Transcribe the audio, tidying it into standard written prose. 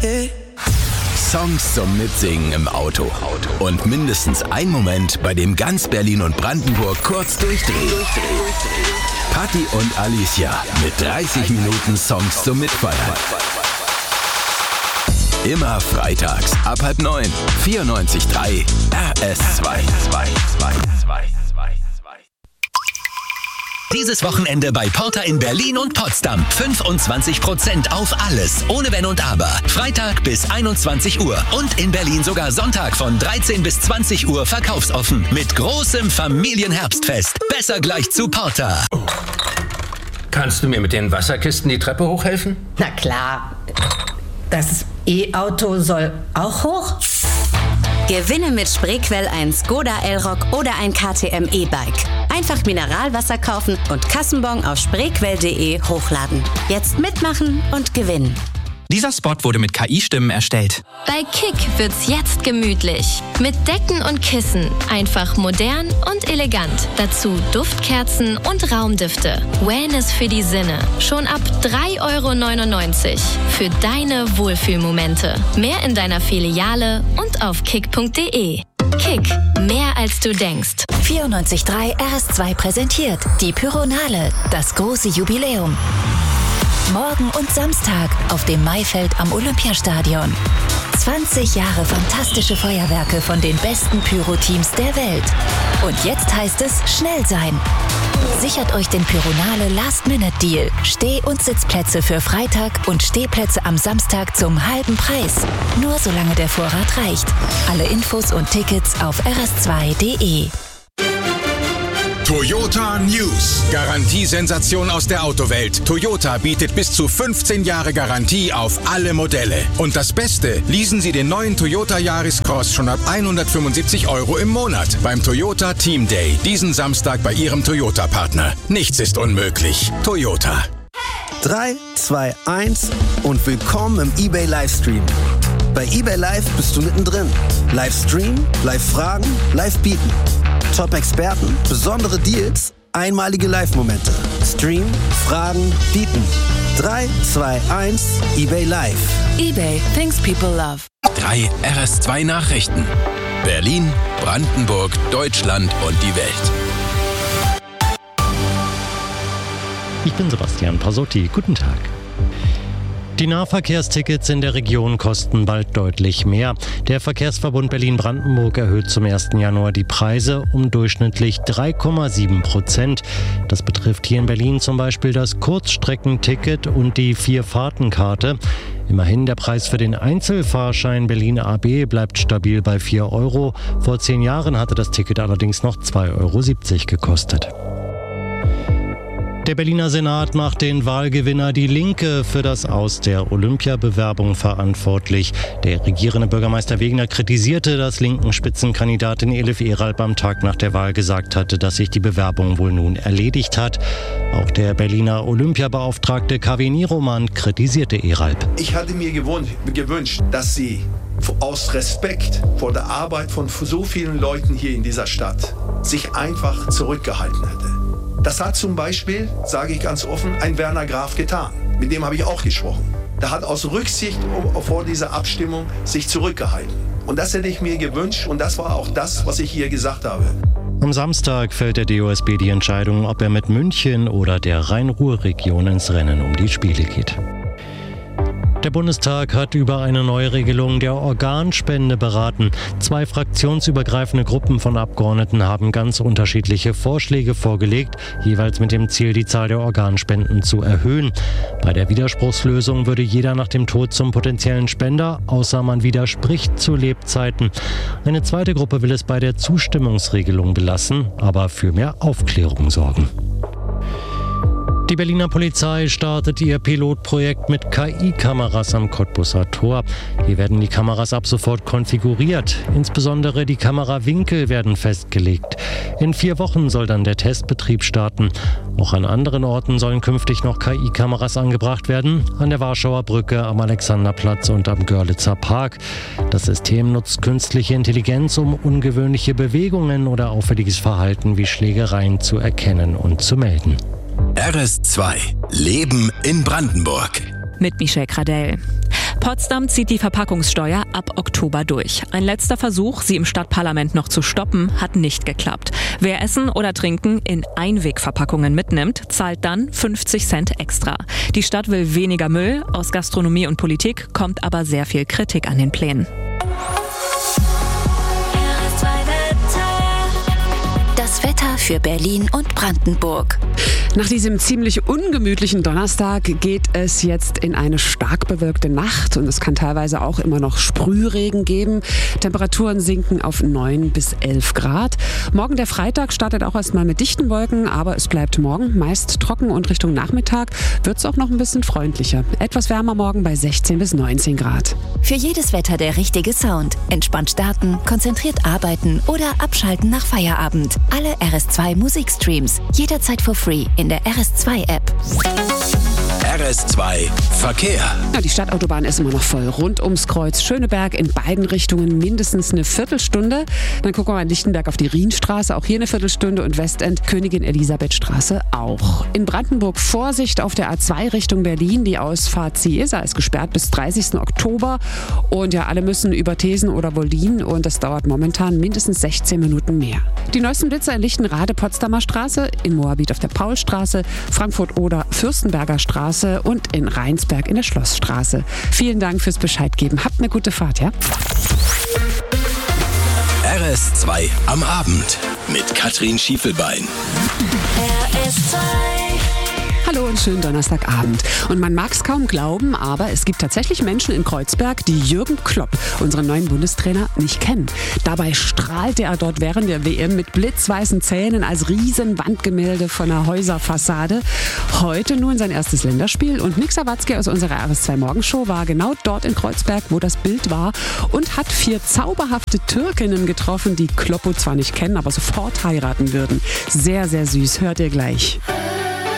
Songs zum Mitsingen im Auto. Und mindestens ein Moment, bei dem ganz Berlin und Brandenburg kurz durchdreht. Patti und Alicia mit 30 Minuten Songs zum Mitfeiern. Immer freitags ab 8:30. 94.3 RS2. Dieses Wochenende bei Porter in Berlin und Potsdam. 25% auf alles, ohne Wenn und Aber. Freitag bis 21 Uhr. Und in Berlin sogar Sonntag von 13 bis 20 Uhr verkaufsoffen. Mit großem Familienherbstfest. Besser gleich zu Porter. Kannst du mir mit den Wasserkisten die Treppe hochhelfen? Na klar. Das E-Auto soll auch hoch? Gewinne mit Spreequell ein Skoda Elrock oder ein KTM E-Bike. Einfach Mineralwasser kaufen und Kassenbon auf spreequell.de hochladen. Jetzt mitmachen und gewinnen. Dieser Spot wurde mit KI-Stimmen erstellt. Bei Kick wird's jetzt gemütlich. Mit Decken und Kissen. Einfach modern und elegant. Dazu Duftkerzen und Raumdüfte. Wellness für die Sinne. Schon ab 3,99 € für deine Wohlfühlmomente. Mehr in deiner Filiale und auf kick.de. Kick, mehr als du denkst. 94.3 RS2 präsentiert die Pyronale, das große Jubiläum. Morgen und Samstag auf dem Maifeld am Olympiastadion. 20 Jahre fantastische Feuerwerke von den besten Pyro-Teams der Welt. Und jetzt heißt es schnell sein. Sichert euch den Pyronale Last-Minute-Deal. Steh- und Sitzplätze für Freitag und Stehplätze am Samstag zum halben Preis. Nur solange der Vorrat reicht. Alle Infos und Tickets auf rs2.de. Toyota News. Garantiesensation aus der Autowelt. Toyota bietet bis zu 15 Jahre Garantie auf alle Modelle. Und das Beste, leasen Sie den neuen Toyota Yaris Cross schon ab 175 € im Monat beim Toyota Team Day. Diesen Samstag bei Ihrem Toyota-Partner. Nichts ist unmöglich. Toyota. 3, 2, 1 und willkommen im eBay Livestream. Bei eBay Live bist du mittendrin. Livestream, Live-Fragen, Live-Bieten. Top-Experten, besondere Deals, einmalige Live-Momente. Stream, Fragen, Bieten. 3, 2, 1, eBay Live. eBay, things people love. 3 RS2 Nachrichten. Berlin, Brandenburg, Deutschland und die Welt. Ich bin Sebastian Pasotti. Guten Tag. Die Nahverkehrstickets in der Region kosten bald deutlich mehr. Der Verkehrsverbund Berlin-Brandenburg erhöht zum 1. Januar die Preise um durchschnittlich 3,7%. Das betrifft hier in Berlin zum Beispiel das Kurzstreckenticket und die 4-Fahrten-Karte. Immerhin, der Preis für den Einzelfahrschein Berlin AB bleibt stabil bei 4 €. Vor 10 Jahren hatte das Ticket allerdings noch 2,70 € gekostet. Der Berliner Senat macht den Wahlgewinner Die Linke für das Aus der Olympiabewerbung verantwortlich. Der regierende Bürgermeister Wegener kritisierte, dass linken Spitzenkandidatin Elif Eralp am Tag nach der Wahl gesagt hatte, dass sich die Bewerbung wohl nun erledigt hat. Auch der Berliner Olympiabeauftragte Kaveh Niroman kritisierte Eralp. Ich hatte mir gewünscht, dass sie aus Respekt vor der Arbeit von so vielen Leuten hier in dieser Stadt sich einfach zurückgehalten hätte. Das hat zum Beispiel, sage ich ganz offen, ein Werner Graf getan. Mit dem habe ich auch gesprochen. Der hat aus Rücksicht vor dieser Abstimmung sich zurückgehalten. Und das hätte ich mir gewünscht und das war auch das, was ich hier gesagt habe. Am Samstag fällt der DOSB die Entscheidung, ob er mit München oder der Rhein-Ruhr-Region ins Rennen um die Spiele geht. Der Bundestag hat über eine Neuregelung der Organspende beraten. 2 fraktionsübergreifende Gruppen von Abgeordneten haben ganz unterschiedliche Vorschläge vorgelegt, jeweils mit dem Ziel, die Zahl der Organspenden zu erhöhen. Bei der Widerspruchslösung würde jeder nach dem Tod zum potenziellen Spender, außer man widerspricht zu Lebzeiten. Eine zweite Gruppe will es bei der Zustimmungsregelung belassen, aber für mehr Aufklärung sorgen. Die Berliner Polizei startet ihr Pilotprojekt mit KI-Kameras am Cottbuser Tor. Hier werden die Kameras ab sofort konfiguriert. Insbesondere die Kamerawinkel werden festgelegt. In 4 Wochen soll dann der Testbetrieb starten. Auch an anderen Orten sollen künftig noch KI-Kameras angebracht werden. An der Warschauer Brücke, am Alexanderplatz und am Görlitzer Park. Das System nutzt künstliche Intelligenz, um ungewöhnliche Bewegungen oder auffälliges Verhalten wie Schlägereien zu erkennen und zu melden. RS2 Leben in Brandenburg. Mit Michelle Gradell. Potsdam zieht die Verpackungssteuer ab Oktober durch. Ein letzter Versuch, sie im Stadtparlament noch zu stoppen, hat nicht geklappt. Wer Essen oder Trinken in Einwegverpackungen mitnimmt, zahlt dann 50 Cent extra. Die Stadt will weniger Müll. Aus Gastronomie und Politik kommt aber sehr viel Kritik an den Plänen. Das Wetter für Berlin und Brandenburg. Nach diesem ziemlich ungemütlichen Donnerstag geht es jetzt in eine stark bewölkte Nacht und es kann teilweise auch immer noch Sprühregen geben. Temperaturen sinken auf 9 bis 11 Grad. Morgen der Freitag startet auch erstmal mit dichten Wolken, aber es bleibt morgen meist trocken und Richtung Nachmittag wird es auch noch ein bisschen freundlicher. Etwas wärmer morgen bei 16 bis 19 Grad. Für jedes Wetter der richtige Sound. Entspannt starten, konzentriert arbeiten oder abschalten nach Feierabend. Alle RS2 Musikstreams jederzeit for free in der RS2 App. RS2 Verkehr. Ja, die Stadtautobahn ist immer noch voll. Rund ums Kreuz Schöneberg in beiden Richtungen mindestens eine Viertelstunde. Dann gucken wir mal in Lichtenberg auf die Rienstraße, auch hier eine Viertelstunde und Westend Königin Elisabeth Straße auch. In Brandenburg Vorsicht auf der A2 Richtung Berlin. Die Ausfahrt Ciesa ist gesperrt bis 30. Oktober. Und ja, alle müssen über Thesen oder Wollin und das dauert momentan mindestens 16 Minuten mehr. Die neuesten Blitzer in Lichtenrade Potsdamer Straße, in Moabit auf der Paulstraße, Frankfurt-Oder Fürstenberger Straße und in Rheinsberg in der Schlossstraße. Vielen Dank fürs Bescheidgeben. Habt eine gute Fahrt, ja? RS2 am Abend mit Katrin Schiefelbein. RS2. Hallo und schönen Donnerstagabend. Und man mag es kaum glauben, aber es gibt tatsächlich Menschen in Kreuzberg, die Jürgen Klopp, unseren neuen Bundestrainer, nicht kennen. Dabei strahlte er dort während der WM mit blitzweißen Zähnen als Riesenwandgemälde von der Häuserfassade. Heute nun sein erstes Länderspiel und Nick Sawatzki aus unserer RS2 Morgenshow war genau dort in Kreuzberg, wo das Bild war und hat 4 zauberhafte Türkinnen getroffen, die Kloppo zwar nicht kennen, aber sofort heiraten würden. Sehr, sehr süß. Hört ihr gleich.